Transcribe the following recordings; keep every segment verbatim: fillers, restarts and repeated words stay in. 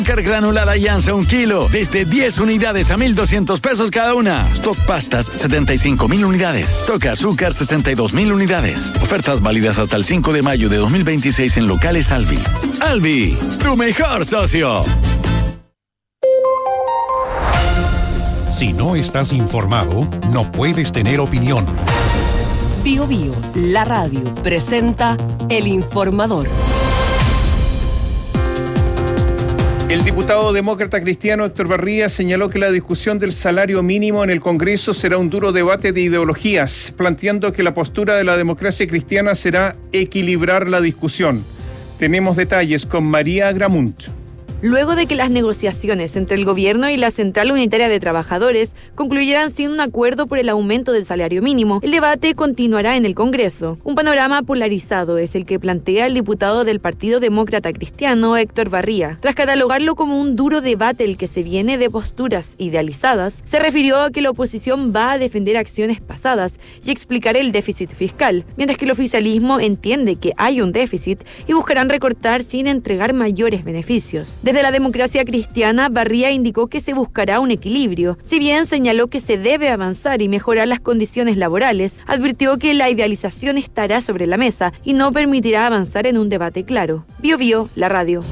Azúcar granulada Yansa un kilo, desde diez unidades a mil doscientos pesos cada una. Stock pastas, setenta y cinco mil unidades. Stock azúcar, sesenta y dos mil unidades. Ofertas válidas hasta el cinco de mayo de dos mil veintiséis en locales Alvi. Alvi, tu mejor socio. Si no estás informado, no puedes tener opinión. Bio Bio, la radio, presenta El Informador. El diputado demócrata cristiano Héctor Barría señaló que la discusión del salario mínimo en el Congreso será un duro debate de ideologías, planteando que la postura de la democracia cristiana será equilibrar la discusión. Tenemos detalles con María Agramunt. Luego de que las negociaciones entre el gobierno y la Central Unitaria de Trabajadores concluyeran sin un acuerdo por el aumento del salario mínimo, el debate continuará en el Congreso. Un panorama polarizado es el que plantea el diputado del Partido Demócrata Cristiano, Héctor Barría. Tras catalogarlo como un duro debate el que se viene de posturas idealizadas, se refirió a que la oposición va a defender acciones pasadas y explicar el déficit fiscal, mientras que el oficialismo entiende que hay un déficit y buscarán recortar sin entregar mayores beneficios. Desde la democracia cristiana, Barría indicó que se buscará un equilibrio. Si bien señaló que se debe avanzar y mejorar las condiciones laborales, advirtió que la idealización estará sobre la mesa y no permitirá avanzar en un debate claro. Bio Bio, la radio.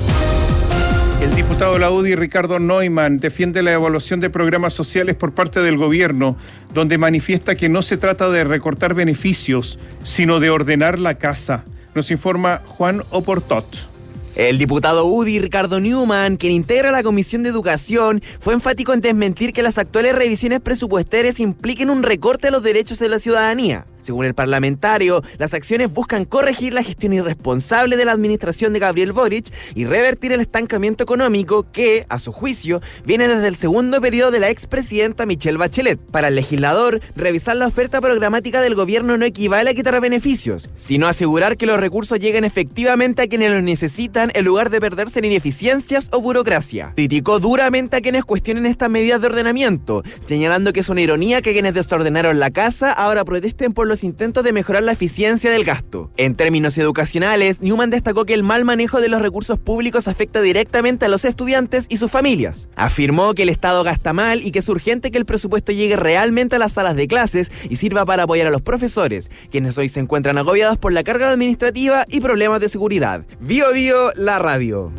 El diputado de la U D I, Ricardo Neumann, defiende la evaluación de programas sociales por parte del gobierno, donde manifiesta que no se trata de recortar beneficios, sino de ordenar la casa. Nos informa Juan Oportot. El diputado U D I, Ricardo Neumann, quien integra la Comisión de Educación, fue enfático en desmentir que las actuales revisiones presupuestarias impliquen un recorte a los derechos de la ciudadanía. Según el parlamentario, las acciones buscan corregir la gestión irresponsable de la administración de Gabriel Boric y revertir el estancamiento económico que, a su juicio, viene desde el segundo periodo de la expresidenta Michelle Bachelet. Para el legislador, revisar la oferta programática del gobierno no equivale a quitar beneficios, sino asegurar que los recursos lleguen efectivamente a quienes los necesitan en lugar de perderse en ineficiencias o burocracia. Criticó duramente a quienes cuestionen estas medidas de ordenamiento, señalando que es una ironía que quienes desordenaron la casa ahora protesten por los intentos de mejorar la eficiencia del gasto. En términos educacionales, Neumann destacó que el mal manejo de los recursos públicos afecta directamente a los estudiantes y sus familias. Afirmó que el Estado gasta mal y que es urgente que el presupuesto llegue realmente a las salas de clases y sirva para apoyar a los profesores, quienes hoy se encuentran agobiados por la carga administrativa y problemas de seguridad. Bio Bio, la radio.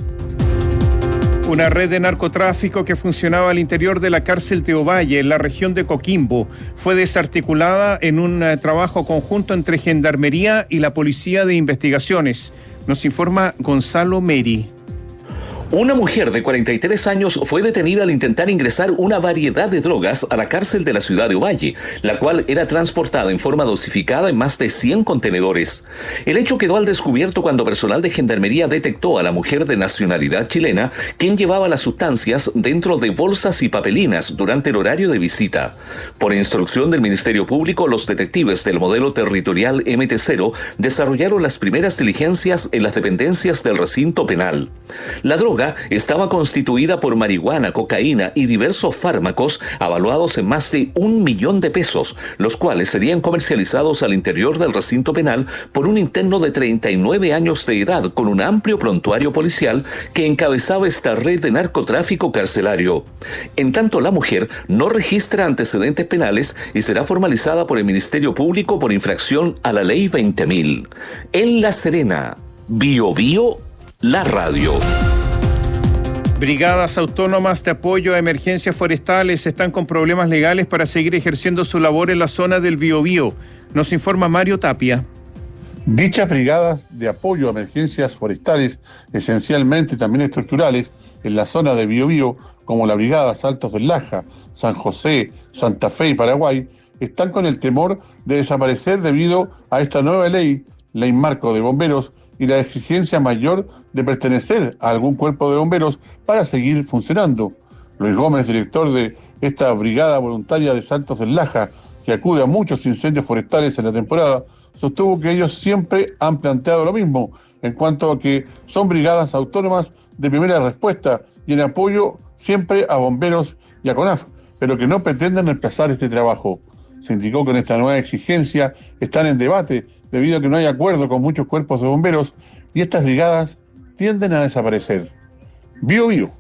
Una red de narcotráfico que funcionaba al interior de la cárcel de Ovalle, en la región de Coquimbo, fue desarticulada en un uh, trabajo conjunto entre Gendarmería y la Policía de Investigaciones. Nos informa Gonzalo Meri. Una mujer de cuarenta y tres años fue detenida al intentar ingresar una variedad de drogas a la cárcel de la ciudad de Ovalle, la cual era transportada en forma dosificada en más de cien contenedores. El hecho quedó al descubierto cuando personal de Gendarmería detectó a la mujer de nacionalidad chilena, quien llevaba las sustancias dentro de bolsas y papelinas durante el horario de visita. Por instrucción del Ministerio Público, los detectives del modelo territorial eme te cero desarrollaron las primeras diligencias en las dependencias del recinto penal. La droga estaba constituida por marihuana, cocaína y diversos fármacos avaluados en más de un millón de pesos, los cuales serían comercializados al interior del recinto penal por un interno de treinta y nueve años de edad con un amplio prontuario policial que encabezaba esta red de narcotráfico carcelario. En tanto, la mujer no registra antecedentes penales y será formalizada por el Ministerio Público por infracción a la Ley veinte mil. En La Serena, Bio Bio, la radio. Brigadas autónomas de apoyo a emergencias forestales están con problemas legales para seguir ejerciendo su labor en la zona del Biobío. Nos informa Mario Tapia. Dichas brigadas de apoyo a emergencias forestales, esencialmente también estructurales, en la zona de Biobío, como la Brigada Saltos del Laja, San José, Santa Fe y Paraguay, están con el temor de desaparecer debido a esta nueva ley, Ley Marco de Bomberos, y la exigencia mayor de pertenecer a algún cuerpo de bomberos para seguir funcionando. Luis Gómez, director de esta brigada voluntaria de Saltos del Laja, que acude a muchos incendios forestales en la temporada, sostuvo que ellos siempre han planteado lo mismo, en cuanto a que son brigadas autónomas de primera respuesta y en apoyo siempre a bomberos y a CONAF, pero que no pretenden reemplazar este trabajo. Se indicó que en esta nueva exigencia están en debate debido a que no hay acuerdo con muchos cuerpos de bomberos y estas brigadas tienden a desaparecer. Bio Bio.